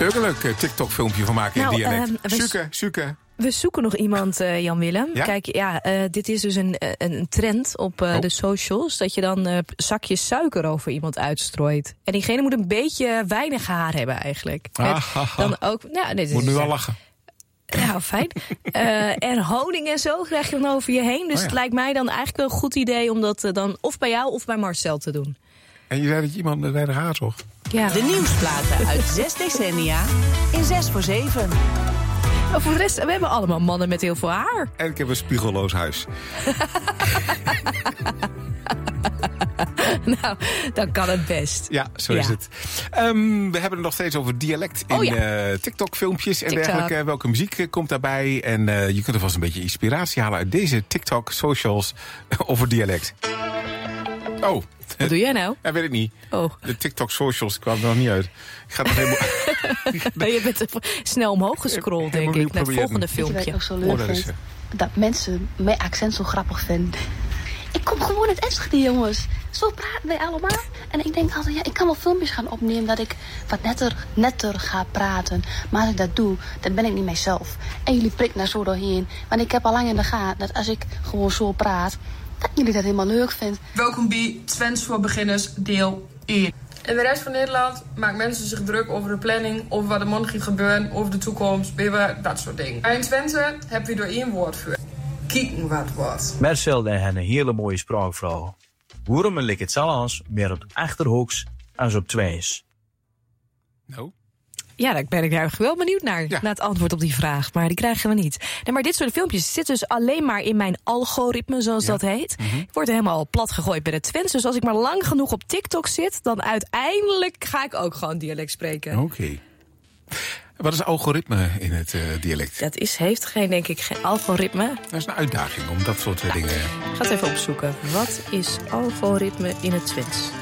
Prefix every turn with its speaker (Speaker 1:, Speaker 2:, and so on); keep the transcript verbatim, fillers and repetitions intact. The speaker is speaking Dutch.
Speaker 1: Kun je ook een leuk uh, TikTok-filmpje van maken
Speaker 2: nou,
Speaker 1: in dialect?
Speaker 2: Uh,
Speaker 1: Suke, suke.
Speaker 2: We zoeken nog iemand, uh, Jan-Willem.
Speaker 1: Ja?
Speaker 2: Kijk, ja, uh, dit is dus een, een trend op uh, oh. de socials. Dat je dan uh, zakjes suiker over iemand uitstrooit. En diegene moet een beetje weinig haar hebben eigenlijk.
Speaker 1: Ah, Met
Speaker 2: dan ook, nou, nee,
Speaker 1: moet nu al lachen.
Speaker 2: Nou, fijn. Uh, en honing en zo krijg je dan over je heen. Dus oh ja. Het lijkt mij dan eigenlijk wel een goed idee om dat uh, dan of bij jou of bij Marcel te doen.
Speaker 1: En je zei dat je iemand met weinig haar toch?
Speaker 2: Ja.
Speaker 3: De nieuwsplaten uit zes decennia in zes voor zeven.
Speaker 2: Maar voor de rest, we hebben allemaal mannen met heel veel haar.
Speaker 1: En ik heb een spiegelloos huis.
Speaker 2: Nou, dan kan het best.
Speaker 1: Ja, zo is ja. het. Um, we hebben het nog steeds over dialect in oh ja. uh, TikTok-filmpjes en TikTok. dergelijke. Welke muziek uh, komt daarbij? En uh, je kunt er vast een beetje inspiratie halen uit deze TikTok-socials over dialect. Oh.
Speaker 2: Wat doe jij nou?
Speaker 1: Ja, weet ik niet.
Speaker 2: Oh.
Speaker 1: De TikTok-socials kwamen er nog niet uit. Ik ga het nog helemaal...
Speaker 2: Je bent snel omhoog gescrolld, denk ik, naar het volgende filmpje.
Speaker 4: Weet je wat ik nog zo leuk oh, vind? Dat mensen mijn accent zo grappig vinden. Ik kom gewoon uit Enschede, jongens. Zo praten wij allemaal. En ik denk altijd, ja, ik kan wel filmpjes gaan opnemen dat ik wat netter, netter ga praten. Maar als ik dat doe, dan ben ik niet mijzelf. En jullie prikken daar zo doorheen. Want ik heb al lang in de gaten dat als ik gewoon zo praat, dat jullie dat helemaal leuk vinden.
Speaker 5: Welkom bij Twents voor Beginners, deel één. In de rest van Nederland maken mensen zich druk over de planning, over wat er morgen gaat gebeuren, over de toekomst, weer dat soort dingen. Maar in Twente heb je door één woord voor. Kieken wat wordt.
Speaker 6: Marcel heeft een hele mooie spraakvraag. Waarom ligt het zelfs meer op de achterhoeks als op twees?
Speaker 1: Nou.
Speaker 2: Ja, daar ben ik eigenlijk wel benieuwd naar, ja. naar het antwoord op die vraag. Maar die krijgen we niet. Nee, maar dit soort filmpjes zitten dus alleen maar in mijn algoritme, zoals ja. dat heet. Mm-hmm. Ik word helemaal plat gegooid bij de Twents. Dus als ik maar lang genoeg op TikTok zit, dan uiteindelijk ga ik ook gewoon dialect spreken.
Speaker 1: Oké. Okay. Wat is algoritme in het uh, dialect?
Speaker 2: Dat is, heeft geen, denk ik, geen algoritme.
Speaker 1: Dat is een uitdaging om dat soort ja. dingen...
Speaker 2: Ik ga het even opzoeken. Wat is algoritme in het Twents?